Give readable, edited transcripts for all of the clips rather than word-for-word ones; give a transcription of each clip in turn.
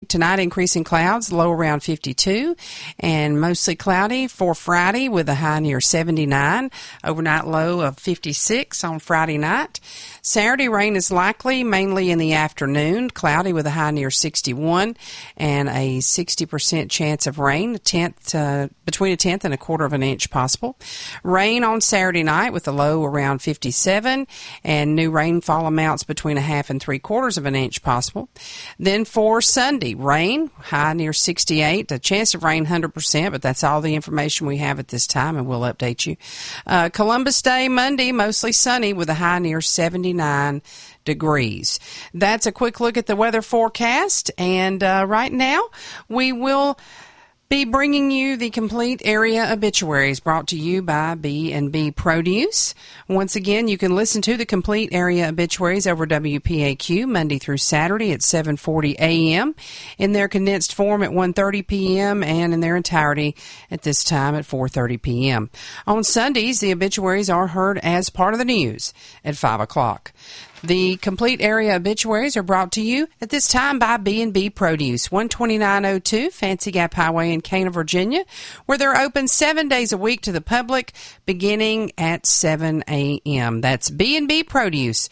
tonight, increasing clouds, low around 52, and mostly cloudy for Friday with a high near 79. Overnight low of 56 on Friday night. Saturday, rain is likely, mainly in the afternoon. Cloudy with a high near 61 and a 60% chance of rain, between a tenth and a quarter of an inch possible. Rain on Saturday night with a low around 57 and new rainfall amounts between a half and 3/4 of an inch possible. Then for Sunday, rain, high near 68, a chance of rain 100%, but that's all the information we have at this time, and we'll update you. Columbus Day, Monday, mostly sunny with a high near 79 degrees. That's a quick look at the weather forecast, and right now we will be bringing you the complete area obituaries brought to you by B&B Produce. Once again, you can listen to the complete area obituaries over WPAQ Monday through Saturday at 7:40 a.m. in their condensed form at 1:30 p.m. and in their entirety at this time at 4:30 p.m. On Sundays, the obituaries are heard as part of the news at 5 o'clock. The complete area obituaries are brought to you at this time by B&B Produce, 12902 Fancy Gap Highway in Cana, Virginia, where they're open 7 days a week to the public beginning at 7 a.m. That's B&B Produce,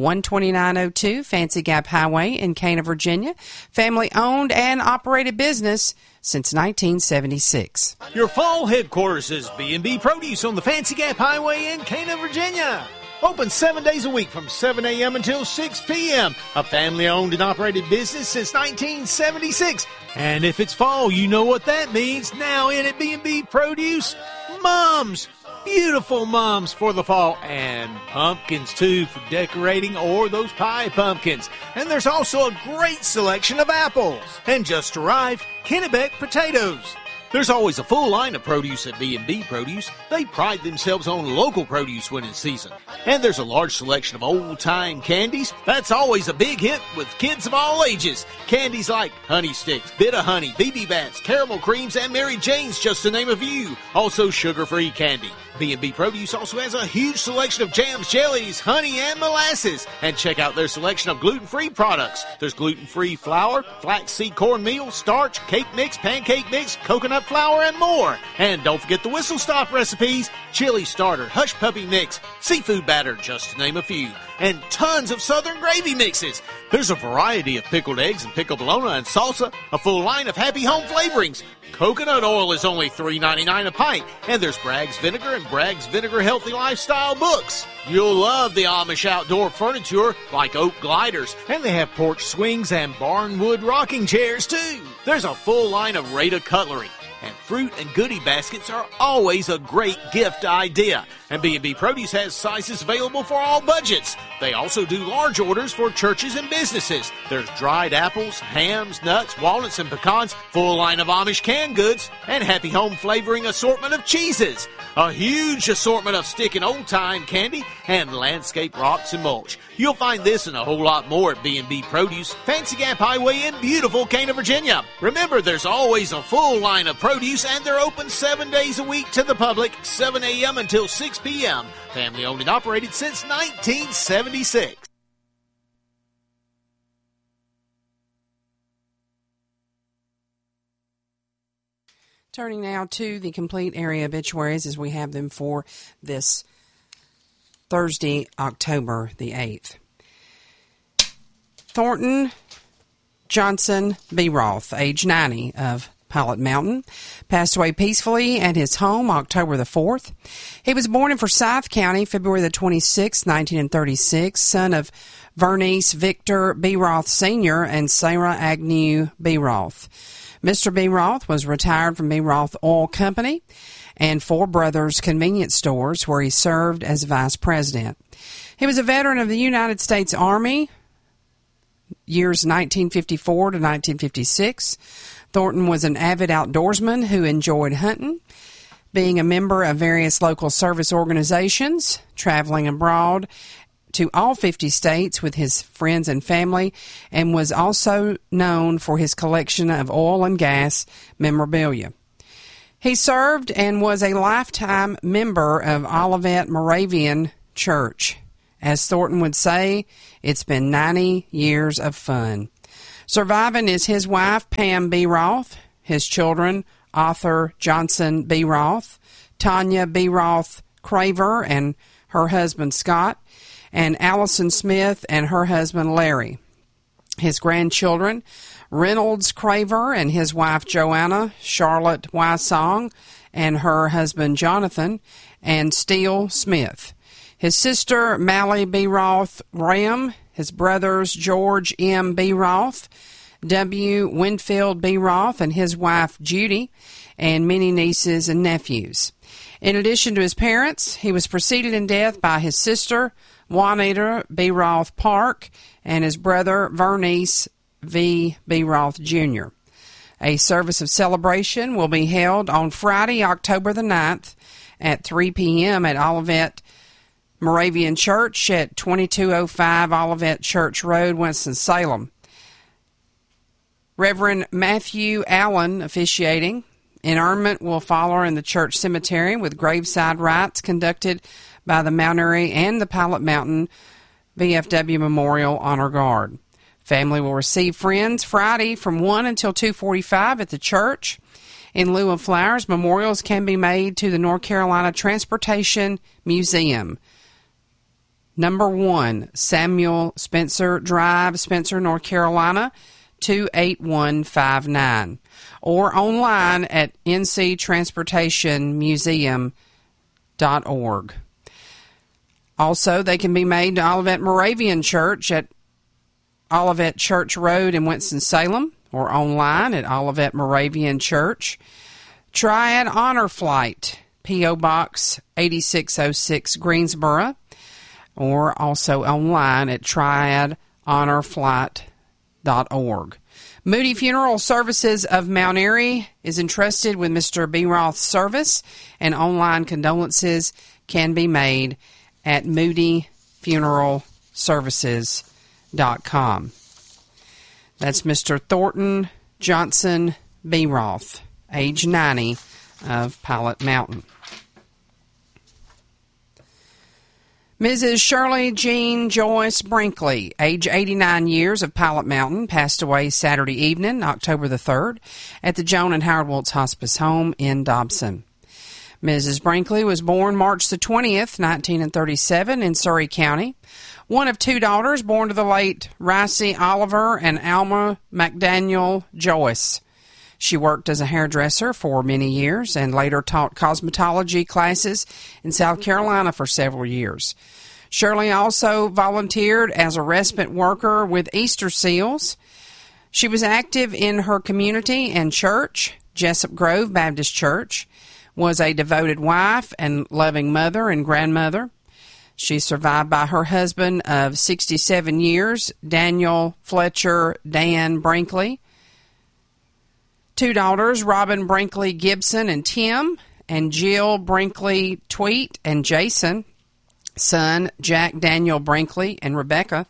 12902 Fancy Gap Highway in Cana, Virginia, family owned and operated business since 1976. Your fall headquarters is B&B Produce on the Fancy Gap Highway in Cana, Virginia. Open 7 days a week from 7 a.m. until 6 p.m. A family-owned and operated business since 1976. And if it's fall, you know what that means. Now in at B&B Produce, mums. Beautiful mums for the fall. And pumpkins, too, for decorating, or those pie pumpkins. And there's also a great selection of apples. And just arrived, Kennebec potatoes. There's always a full line of produce at B&B Produce. They pride themselves on local produce when in season. And there's a large selection of old-time candies. That's always a big hit with kids of all ages. Candies like Honey Sticks, Bit of Honey, BB Bats, Caramel Creams, and Mary Jane's, just to name a few. Also sugar-free candy. B&B Produce also has a huge selection of jams, jellies, honey, and molasses. And check out their selection of gluten-free products. There's gluten-free flour, flaxseed cornmeal, starch, cake mix, pancake mix, coconut flour, and more. And don't forget the whistle stop recipes, chili starter, hush puppy mix, seafood batter, just to name a few. And tons of southern gravy mixes. There's a variety of pickled eggs and pickled bologna and salsa, a full line of happy home flavorings. Coconut oil is only $3.99 a pint, and there's Bragg's Vinegar and Bragg's Vinegar Healthy Lifestyle books. You'll love the Amish outdoor furniture like oak gliders, and they have porch swings and barnwood rocking chairs too. There's a full line of Rada cutlery, and fruit and goodie baskets are always a great gift idea. And B&B Produce has sizes available for all budgets. They also do large orders for churches and businesses. There's dried apples, hams, nuts, walnuts, and pecans, full line of Amish canned goods, and happy home flavoring assortment of cheeses. A huge assortment of stick and old-time candy, and landscape rocks and mulch. You'll find this and a whole lot more at B&B Produce, Fancy Gap Highway in beautiful Cana, Virginia. Remember, there's always a full line of produce, and they're open 7 days a week to the public, 7 a.m. until 6 p.m. Family owned and operated since 1976. Turning now to the complete area obituaries as we have them for this Thursday, October the 8th. Thornton Johnson B. Roth, age 90, of Pilot Mountain, passed away peacefully at his home October the 4th. He was born in Forsyth County, February the 26th, 1936, son of Vernice Victor B. Roth Sr. and Sarah Agnew B. Roth. Mr. B. Roth was retired from B. Roth Oil Company and Four Brothers Convenience Stores, where he served as vice president. He was a veteran of the United States Army, years 1954 to 1956. Thornton was an avid outdoorsman who enjoyed hunting, being a member of various local service organizations, traveling abroad to all 50 states with his friends and family, and was also known for his collection of oil and gas memorabilia. He served and was a lifetime member of Olivet Moravian Church. As Thornton would say, it's been 90 years of fun. Surviving is his wife, Pam B. Roth, his children, Arthur Johnson B. Roth, Tanya B. Roth Craver and her husband, Scott, and Allison Smith and her husband, Larry. His grandchildren, Reynolds Craver and his wife, Joanna, Charlotte Wysong and her husband, Jonathan, and Steele Smith. His sister, Mally B. Roth Graham, his brothers, George M. B. Roth, W. Winfield B. Roth, and his wife, Judy, and many nieces and nephews. In addition to his parents, he was preceded in death by his sister, Juanita B. Roth Park, and his brother, Vernice V. B. Roth, Jr. A service of celebration will be held on Friday, October the 9th at 3 p.m. at Olivet Moravian Church at 2205 Olivet Church Road, Winston-Salem. Reverend Matthew Allen officiating. Interment will follow in the church cemetery with graveside rites conducted by the Mount Airy and the Pilot Mountain VFW Memorial Honor Guard. Family will receive friends Friday from 1 until 2:45 at the church. In lieu of flowers, memorials can be made to the North Carolina Transportation Museum. Number 1, Samuel Spencer Drive, Spencer, North Carolina, 28159. Or online at nctransportationmuseum.org. Also, they can be made to Olivet Moravian Church at Olivet Church Road in Winston-Salem, or online at Olivet Moravian Church. Triad Honor Flight, P.O. Box 8606, Greensboro, or also online at triadhonorflight.org. Moody Funeral Services of Mount Airy is entrusted with Mr. B. Roth's service, and online condolences can be made at moodyfuneralservices.com. That's Mr. Thornton Johnson B. Roth, age 90, of Pilot Mountain. Mrs. Shirley Jean Joyce Brinkley, age 89 years, of Pilot Mountain, passed away Saturday evening, October the 3rd, at the Joan and Howard Wiltz Hospice Home in Dobson. Mrs. Brinkley was born March the 20th, 1937, in Surry County, one of 2 daughters born to the late Ricey Oliver and Alma McDaniel Joyce. She worked as a hairdresser for many years and later taught cosmetology classes in South Carolina for several years. Shirley also volunteered as a respite worker with Easter Seals. She was active in her community and church, Jessup Grove Baptist Church, was a devoted wife and loving mother and grandmother. She's survived by her husband of 67 years, Daniel Fletcher Dan Brinkley, 2 daughters, Robin Brinkley Gibson and Tim, and Jill Brinkley Tweet and Jason, son Jack Daniel Brinkley and Rebecca.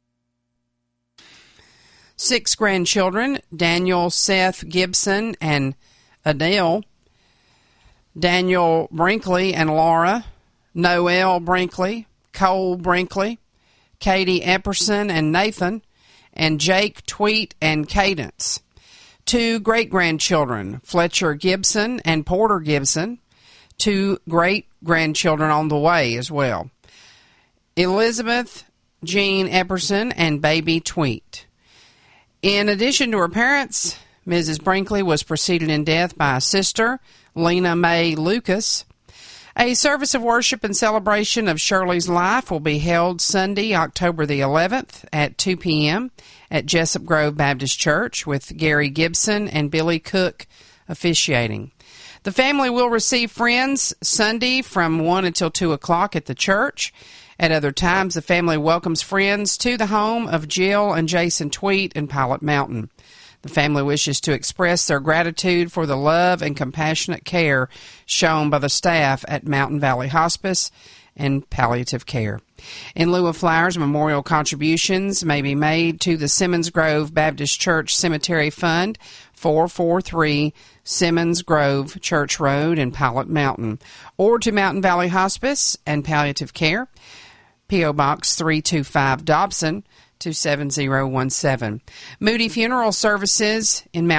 6 grandchildren, Daniel Seth Gibson and Adele, Daniel Brinkley and Laura, Noel Brinkley, Cole Brinkley, Katie Epperson and Nathan, and Jake Tweet and Cadence. 2 great-grandchildren, Fletcher Gibson and Porter Gibson. 2 great-grandchildren on the way as well, Elizabeth Jean Epperson and baby Tweet. In addition to her parents, Mrs. Brinkley was preceded in death by a sister, Lena Mae Lucas. A service of worship and celebration of Shirley's life will be held Sunday, October the 11th at 2 p.m. at Jessup Grove Baptist Church with Gary Gibson and Billy Cook officiating. The family will receive friends Sunday from 1 until 2 o'clock at the church. At other times, the family welcomes friends to the home of Jill and Jason Tweet in Pilot Mountain. The family wishes to express their gratitude for the love and compassionate care shown by the staff at Mountain Valley Hospice and Palliative Care. In lieu of flowers, memorial contributions may be made to the Simmons Grove Baptist Church Cemetery Fund, 443 Simmons Grove Church Road in Pilot Mountain, or to Mountain Valley Hospice and Palliative Care, P.O. Box 325 Dobson, 27017. Moody Funeral Services in Mount